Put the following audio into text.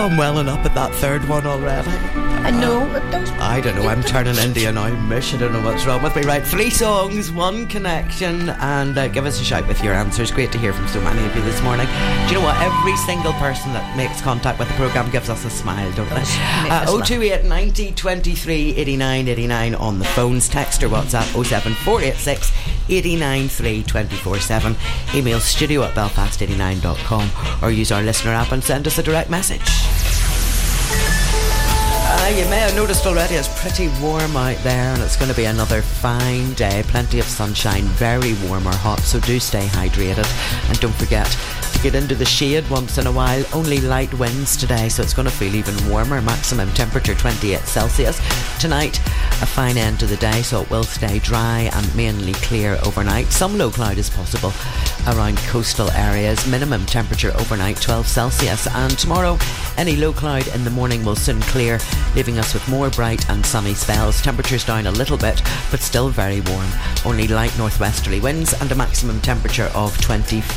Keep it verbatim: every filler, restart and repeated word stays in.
Oh, I'm welling up at that third one already. I know. But those, I don't know, I'm turning India now. Mish, I don't know what's wrong with me. Right, three songs, one connection, and uh, give us a shout with your answers. Great to hear from so many of you this morning. Do you know what? Every single person that makes contact with the programme gives us a smile, don't they? Uh, oh two eight ninety twenty-three eighty-nine eighty-nine on the phones. Text or WhatsApp oh seven four eight six eighty-nine three twenty-four seven. Email studio at belfast eighty-nine dot com or use our listener app and send us a direct message. Uh, you may have noticed already it's pretty warm out there, and it's going to be another fine day. Plenty of sunshine, very warm or hot, so do stay hydrated. And don't forget to get into the shade once in a while. Only light winds today, so it's going to feel even warmer. Maximum temperature twenty-eight Celsius. Tonight, a fine end to the day, so it will stay dry and mainly clear overnight. Some low cloud is possible around coastal areas. Minimum temperature overnight twelve Celsius. And tomorrow, any low cloud in the morning will soon clear, leaving us with more bright and sunny spells. Temperatures down a little bit, but still very warm. Only light northwesterly winds and a maximum temperature of twenty-four